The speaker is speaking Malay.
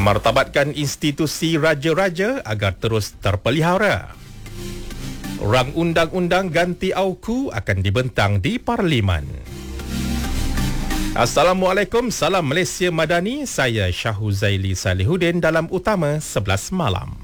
Martabatkan institusi raja-raja agar terus terpelihara. Rang undang-undang ganti AUKU akan dibentang di Parlimen. Assalamualaikum, salam Malaysia Madani. Saya Syahuzaili Salihuddin dalam Utama 11 Malam.